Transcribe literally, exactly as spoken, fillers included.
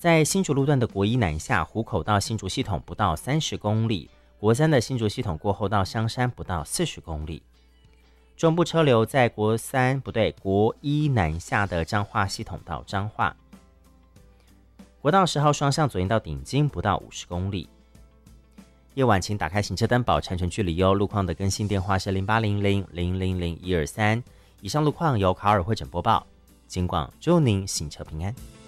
在新竹路段的国一南下湖口到新竹系统不到三十公里，国三的新竹系统过后到香山不到四十公里。中部车流在国三不对国一南下的彰化系统到彰化，国道十号双向左营到顶金不到五十公里。夜晚请打开行车灯保产权距离哟。路况的更新电话是零八零零零零零一二三。以上路况由卡尔会诊播报，警广祝您行车平安。